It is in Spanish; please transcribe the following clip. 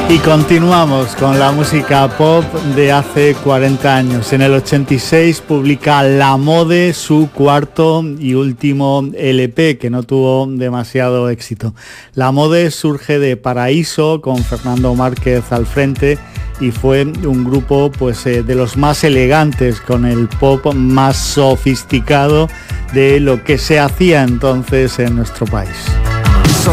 Y continuamos con la música pop de hace 40 años. En el 86 publica La Mode su cuarto y último LP, que no tuvo demasiado éxito. La Mode surge de Paraíso, con Fernando Márquez al frente, y fue un grupo pues de los más elegantes, con el pop más sofisticado de lo que se hacía entonces en nuestro país.